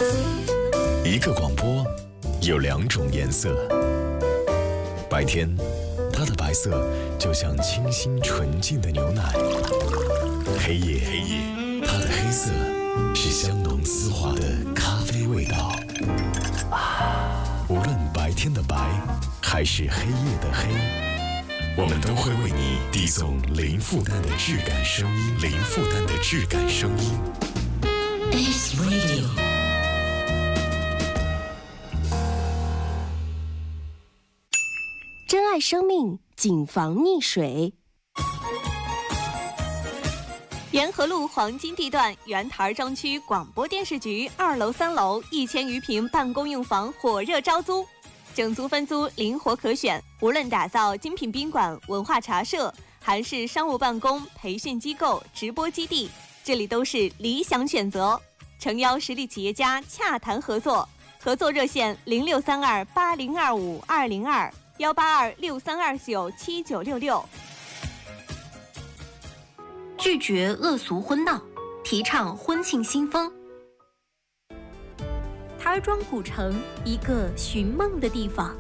一个广播有2种颜色，白天它的白色就像清新纯净的牛奶，黑夜它的黑色是香浓丝滑的咖啡味道。无论白天的白还是黑夜的黑，我们都会为你递送零负担的质感声音，零负担的质感声音。Ace Radio。 珍爱生命，谨防溺水。沿河路黄金地段原台张区广播电视局2楼、3楼1000余平办公用房火热招租，整租分租灵活可选。无论打造精品宾馆、文化茶社，还是商务办公、培训机构、直播基地，这里都是理想选择。诚邀实力企业家洽谈合作，合作热线0632802522，18263297966。 拒绝恶俗婚闹，提倡婚庆新风。台儿庄古城，一个寻梦的地方。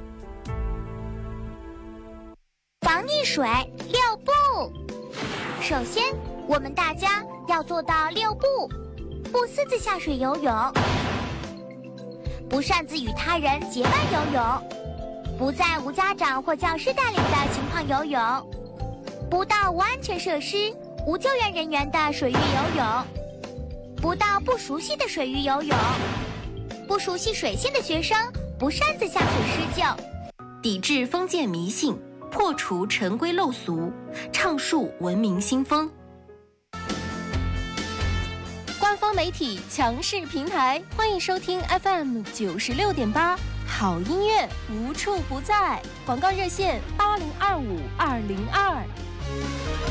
防溺水6步。首先，我们大家要做到6步：不私自下水游泳，不擅自与他人结伴游泳，不在无家长或教师带领的情况游泳，不到无安全设施、无救援人员的水域游泳，不到不熟悉的水域游泳，不熟悉水性的学生不擅自下水施救。 抵制封建迷信，破除陈规陋俗，倡述文明新风。 官方媒体强势平台，欢迎收听 FM 96.8，好音乐无处不在。广告热线8025-202。